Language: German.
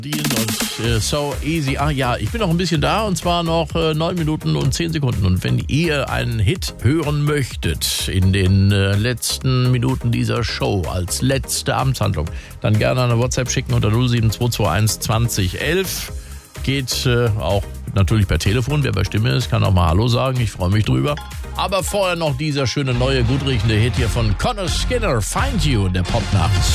Und So Easy. Ah ja, ich bin noch ein bisschen da und zwar noch 9 Minuten und 10 Sekunden. Und wenn ihr einen Hit hören möchtet in den letzten Minuten dieser Show als letzte Amtshandlung, dann gerne eine WhatsApp schicken unter 07221 2011. Geht auch natürlich per Telefon. Wer bei Stimme ist, kann auch mal Hallo sagen. Ich freue mich drüber. Aber vorher noch dieser schöne neue, gut riechende Hit hier von Conor Skinner, Find You, der Popnacht.